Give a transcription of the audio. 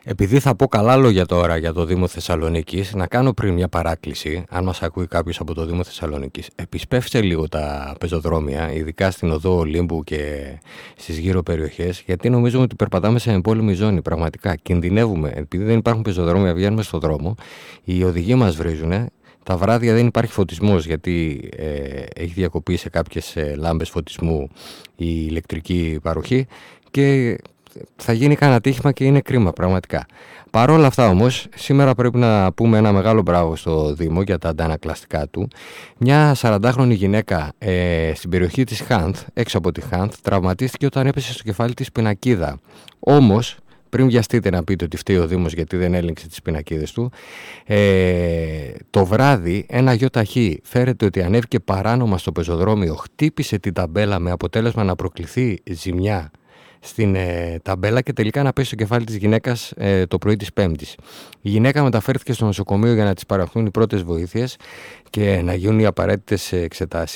Επειδή θα πω καλά λόγια τώρα για το Δήμο Θεσσαλονίκης, να κάνω πριν μια παράκληση, αν μας ακούει κάποιος από το Δήμο Θεσσαλονίκης. Επισπεύσε λίγο τα πεζοδρόμια, ειδικά στην οδό Ολύμπου και στις γύρω περιοχές, γιατί νομίζουμε ότι περπατάμε σε εμπόλεμη ζώνη. Πραγματικά κινδυνεύουμε. Επειδή δεν υπάρχουν πεζοδρόμια, βγαίνουμε στον δρόμο, οι οδηγοί μας βρίζουν. Τα βράδια δεν υπάρχει φωτισμός, γιατί έχει διακοπεί σε κάποιες λάμπες φωτισμού η ηλεκτρική παροχή και θα γίνει κανένα ατύχημα και είναι κρίμα πραγματικά. Παρ' όλα αυτά όμως, σήμερα πρέπει να πούμε ένα μεγάλο μπράβο στο Δήμο για τα αντανακλαστικά του. Μια 40χρονη γυναίκα στην περιοχή της Χάνθ, έξω από τη Χάνθ, τραυματίστηκε όταν έπεσε στο κεφάλι της πινακίδα. Όμως, πριν βιαστείτε να πείτε ότι φταίει ο Δήμος γιατί δεν έλεγξε τις πινακίδες του, το βράδυ ένα γιο ταχύ φέρεται ότι ανέβηκε παράνομα στο πεζοδρόμιο, χτύπησε την ταμπέλα με αποτέλεσμα να προκληθεί ζημιά στην ταμπέλα και τελικά να πέσει στο κεφάλι της γυναίκας το πρωί της Πέμπτης. Η γυναίκα μεταφέρθηκε στο νοσοκομείο για να της παραχθούν οι πρώτες βοήθειες και να γίνουν οι απαραίτητες εξετάσεις.